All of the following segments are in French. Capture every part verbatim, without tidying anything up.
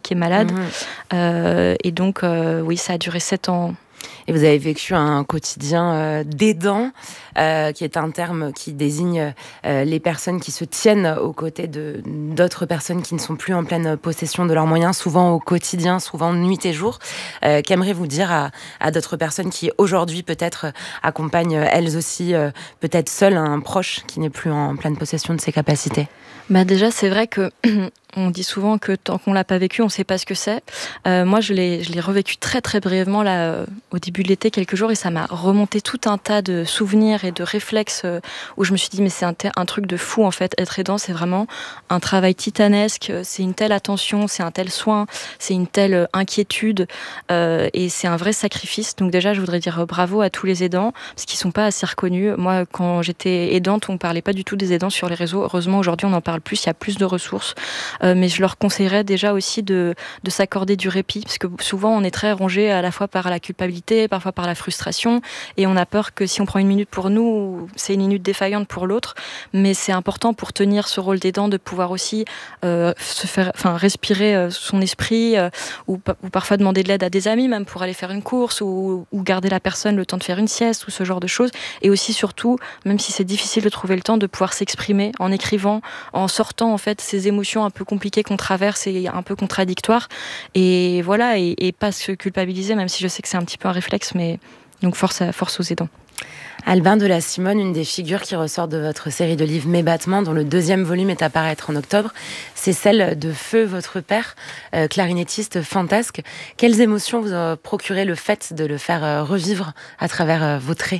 qui est malade. Mmh. Euh, et donc, euh, oui, ça a duré sept ans. Et vous avez vécu un quotidien euh, d'aidant, euh, qui est un terme qui désigne euh, les personnes qui se tiennent aux côtés de, d'autres personnes qui ne sont plus en pleine possession de leurs moyens, souvent au quotidien, souvent nuit et jour. Euh, qu'aimeriez-vous dire à, à d'autres personnes qui, aujourd'hui, peut-être accompagnent elles aussi, euh, peut-être seules, un proche qui n'est plus en pleine possession de ses capacités ? Bah déjà, c'est vrai que on dit souvent que tant qu'on l'a pas vécu, on sait pas ce que c'est. Euh, moi, je l'ai, je l'ai revécu très très brièvement là, euh, au début de l'été, quelques jours, et ça m'a remonté tout un tas de souvenirs et de réflexes euh, où je me suis dit mais c'est un, te- un truc de fou en fait. Être aidant, c'est vraiment un travail titanesque. C'est une telle attention, c'est un tel soin, c'est une telle inquiétude, euh, et c'est un vrai sacrifice. Donc déjà, je voudrais dire bravo à tous les aidants parce qu'ils sont pas assez reconnus. Moi, quand j'étais aidante, on parlait pas du tout des aidants sur les réseaux. Heureusement, aujourd'hui, on en parle plus. Il y a plus de ressources. Euh, mais je leur conseillerais déjà aussi de, de s'accorder du répit, parce que souvent on est très rongé à la fois par la culpabilité, parfois par la frustration, et on a peur que si on prend une minute pour nous, c'est une minute défaillante pour l'autre. Mais c'est important pour tenir ce rôle d'aidant de pouvoir aussi euh, se faire, enfin respirer euh, son esprit, euh, ou, ou parfois demander de l'aide à des amis, même pour aller faire une course, ou, ou garder la personne le temps de faire une sieste, ou ce genre de choses. Et aussi surtout, même si c'est difficile de trouver le temps, de pouvoir s'exprimer en écrivant, en sortant en fait ces émotions un peu compliquées qu'on traverse et un peu contradictoires, et voilà, et, et pas se culpabiliser, même si je sais que c'est un petit peu un réflexe, mais donc force, à, force aux aidants. Albin de la Simone, une des figures qui ressort de votre série de livres Mes battements, dont le deuxième volume est à paraître en octobre, c'est celle de Feu, votre père, euh, clarinettiste fantasque. Quelles émotions vous a procuré le fait de le faire euh, revivre à travers euh, vos traits ?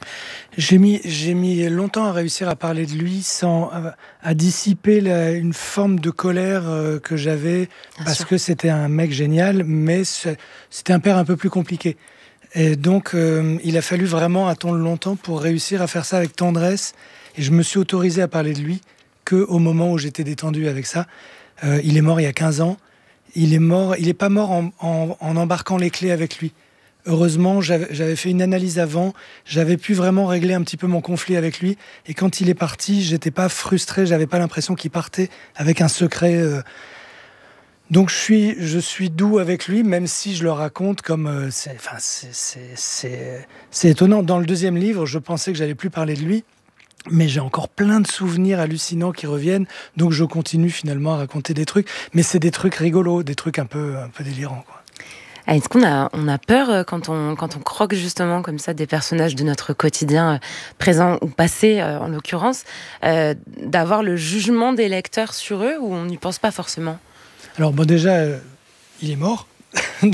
J'ai mis, j'ai mis longtemps à réussir à parler de lui sans à, à dissiper la, une forme de colère euh, que j'avais, Bien parce sûr. que c'était un mec génial, mais c'était un père un peu plus compliqué. Et donc, euh, il a fallu vraiment attendre longtemps pour réussir à faire ça avec tendresse. Et je me suis autorisé à parler de lui qu'au moment où j'étais détendu avec ça. Euh, il est mort il y a quinze ans. Il est mort, il n'est pas mort en, en, en embarquant les clés avec lui. Heureusement, j'avais, j'avais fait une analyse avant, j'avais pu vraiment régler un petit peu mon conflit avec lui. Et quand il est parti, j'étais pas frustré, j'avais pas l'impression qu'il partait avec un secret. Euh... Donc je suis, je suis doux avec lui, même si je le raconte comme... Euh, c'est, enfin, c'est, c'est, c'est, c'est étonnant. Dans le deuxième livre, je pensais que j'allais plus parler de lui, mais j'ai encore plein de souvenirs hallucinants qui reviennent. Donc je continue finalement à raconter des trucs. Mais c'est des trucs rigolos, des trucs un peu, un peu délirants, quoi. Est-ce qu'on a, on a peur quand on, quand on croque justement comme ça des personnages de notre quotidien euh, présent ou passé, euh, en l'occurrence, euh, d'avoir le jugement des lecteurs sur eux, ou on n'y pense pas forcément ? Alors bon, déjà, euh, il est mort. Donc,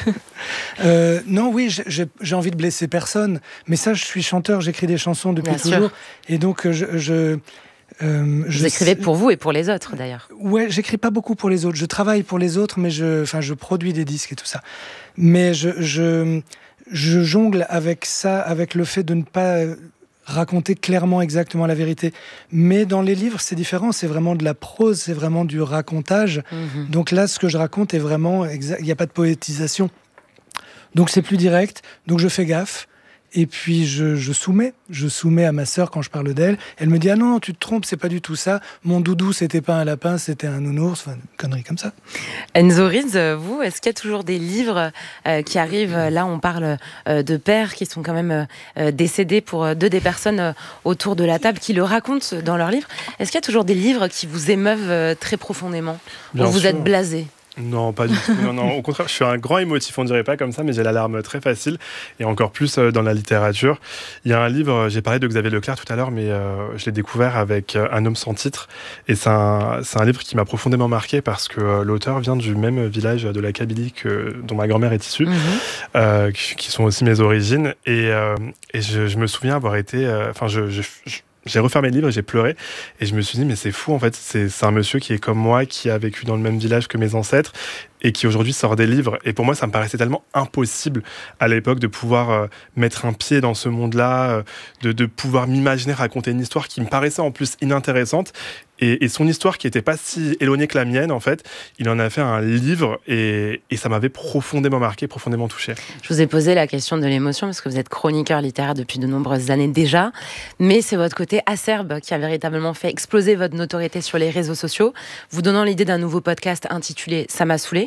euh, non, oui, j'ai, j'ai envie de blesser personne, mais ça, je suis chanteur, j'écris des chansons depuis Bien toujours, sûr. Et donc je... je Euh, vous écrivez pour vous et pour les autres, d'ailleurs. Ouais, j'écris pas beaucoup pour les autres. Je travaille pour les autres, mais je, enfin, je produis des disques et tout ça. Mais je, je, je jongle avec ça, avec le fait de ne pas raconter clairement exactement la vérité. Mais dans les livres, c'est différent. C'est vraiment de la prose, c'est vraiment du racontage. Mmh. Donc là, ce que je raconte est vraiment... Exa- il n'y a pas de poétisation. Donc c'est plus direct. Donc je fais gaffe. Et puis je, je soumets, je soumets à ma sœur quand je parle d'elle. Elle me dit « Ah non, tu te trompes, c'est pas du tout ça. Mon doudou, c'était pas un lapin, c'était un nounours. » Enfin, une connerie comme ça. Enzo Riz, vous, est-ce qu'il y a toujours des livres euh, qui arrivent, là on parle euh, de pères qui sont quand même euh, décédés pour deux des personnes euh, autour de la table qui le racontent dans leurs livres. Est-ce qu'il y a toujours des livres qui vous émeuvent euh, très profondément, Bien où sûr. Vous êtes blasé ? Non, pas du tout. Non, non. Au contraire, je suis un grand émotif, on dirait pas comme ça, mais j'ai la larme très facile, et encore plus euh, dans la littérature. Il y a un livre, j'ai parlé de Xavier Leclerc tout à l'heure, mais euh, je l'ai découvert avec euh, Un homme sans titre, et c'est un, c'est un livre qui m'a profondément marqué parce que euh, l'auteur vient du même village de la Kabylie que, dont ma grand-mère est issue, mmh. euh, qui, qui sont aussi mes origines, et, euh, et je, je me souviens avoir été... Enfin, euh, je... je, je J'ai refermé le livre et j'ai pleuré. Et je me suis dit, mais c'est fou, en fait. C'est, c'est un monsieur qui est comme moi, qui a vécu dans le même village que mes ancêtres et qui aujourd'hui sort des livres. Et pour moi, ça me paraissait tellement impossible à l'époque de pouvoir euh, mettre un pied dans ce monde-là, euh, de, de pouvoir m'imaginer raconter une histoire qui me paraissait en plus inintéressante. Et, et son histoire, qui n'était pas si éloignée que la mienne, en fait, il en a fait un livre et, et ça m'avait profondément marqué, profondément touché. Je vous ai posé la question de l'émotion parce que vous êtes chroniqueur littéraire depuis de nombreuses années déjà, mais c'est votre côté acerbe qui a véritablement fait exploser votre notoriété sur les réseaux sociaux, vous donnant l'idée d'un nouveau podcast intitulé « Ça m'a saoulé ».